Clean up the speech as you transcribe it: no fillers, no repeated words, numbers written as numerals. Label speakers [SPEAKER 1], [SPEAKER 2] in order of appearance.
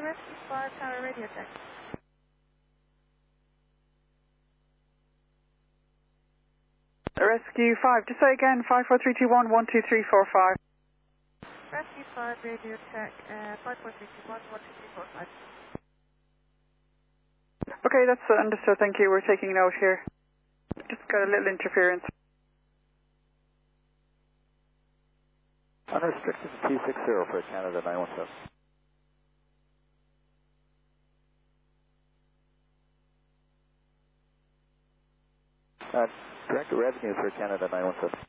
[SPEAKER 1] Rescue 5 Tower radio check.
[SPEAKER 2] Rescue 5, just say again, 54321 12345.
[SPEAKER 1] Rescue 5 radio check, 54321 12345.
[SPEAKER 2] Okay, that's understood, thank you. We're taking note here. Just got a little interference.
[SPEAKER 3] Unrestricted 260 for Canada 917. Director revenue for Canada 917.